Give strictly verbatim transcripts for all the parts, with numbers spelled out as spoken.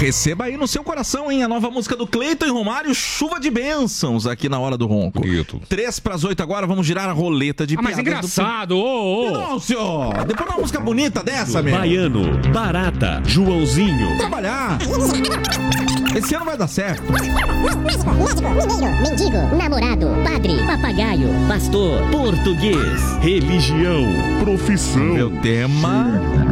Receba aí no seu coração, hein? A nova música do Cleiton e Romário, Chuva de Bênçãos, aqui na Hora do Ronco. Bonito. Três pras oito agora, vamos girar a roleta de Ah, mas piadas engraçado, ô, ô. do... Não, senhor! Depois de uma música bonita dessa, meu. Baiano, Barata, Joãozinho. Trabalhar. Esse ano vai dar certo. Médico, mineiro, mendigo, namorado, padre, papagaio, Pastor, português, religião, profissão. Meu tema...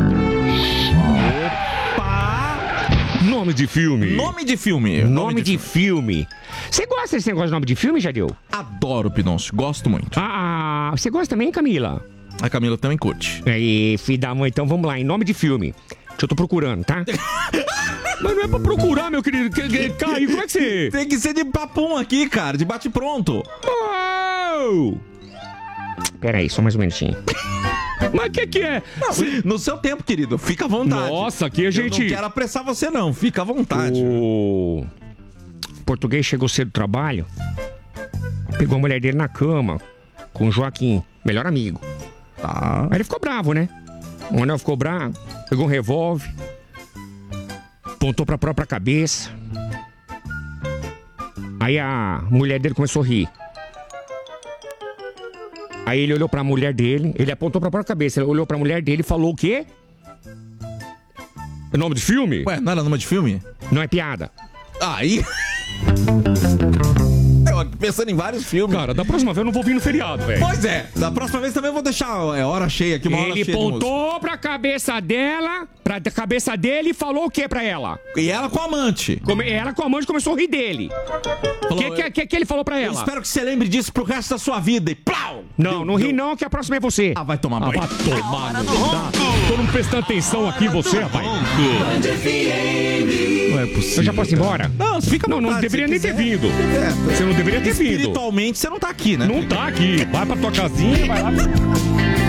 Nome de filme. Nome de filme. Nome de filme. Você gosta desse negócio de nome de filme, Jadeu? Adoro, Pinócio. Gosto muito. Ah, você gosta também, Camila? A Camila também curte. Aí, filho da mãe, então vamos lá, em nome de filme. Que eu tô procurando, tá? Mas não é pra procurar, meu querido. Que- que- Caio, como é que você... Tem que ser de papum aqui, cara. De bate-pronto. Oh! Pera aí, só mais um minutinho. Mas o que que é? No seu tempo, querido. Fica à vontade. Nossa, aqui a gente... Eu não quero apressar você, não. Fica à vontade. O português chegou cedo do trabalho, pegou a mulher dele na cama com o Joaquim, melhor amigo. Tá. Aí ele ficou bravo, né? O Manel ficou bravo, pegou um revólver, apontou pra própria cabeça. Aí a mulher dele começou a rir. Aí ele olhou pra mulher dele, ele apontou pra própria cabeça, ele olhou pra mulher dele e falou o quê? É nome de filme? Ué, não era nome de filme? Não é piada. Aí... Eu aqui pensando em vários filmes. Cara, da próxima vez eu não vou vir no feriado, velho. Pois é. Da próxima vez também eu vou deixar é, hora cheia aqui, uma hora Ele cheia de música. apontou pra cabeça dela, pra cabeça dele e falou o que pra ela? E ela com a amante. Come- ela com a amante começou a rir dele. O Falou, que, que, que, que ele falou pra Eu ela? espero que você lembre disso pro resto da sua vida. E plau! Não, não ri não, que a próxima é você. Ah, vai tomar Ah, banho. vai tomar no tá? Tô não prestando atenção aqui em você, rapaz. Não é possível. Eu já posso ir embora? Não, fica à Não, não vontade, deveria se nem ter quiser. vindo. É, Você não deveria ter vindo. espiritualmente você não tá aqui, né? Não tá aqui. Vai pra tua casinha, vai lá.